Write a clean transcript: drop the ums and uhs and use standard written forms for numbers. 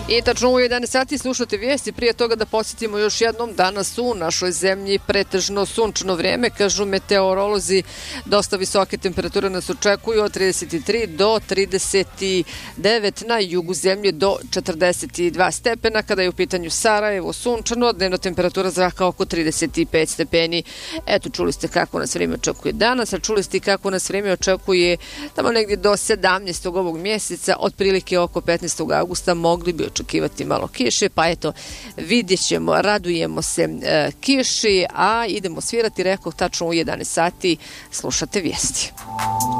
I tačno u 11 sati slušate vijesti. Prije toga da podsjetimo još jednom, danas u našoj zemlji pretežno sunčno vrijeme, kažu meteorolozi, dosta visoke temperature nas očekuju od 33 do 39, na jugu zemlje do 42 stepena. Kada je u pitanju Sarajevo, sunčano, dnevna temperatura zraka oko 35 stepeni. Eto, čuli ste kako nas vrijeme očekuje danas, a čuli ste i kako nas vrijeme očekuje tamo negdje do 17. ovog mjeseca, otprilike oko 15. augusta mogli bi očekivati malo kiše, pa eto, vidjet ćemo, radujemo se kiši, a idemo svirati, rekoh, tačno u 11 sati slušate vijesti.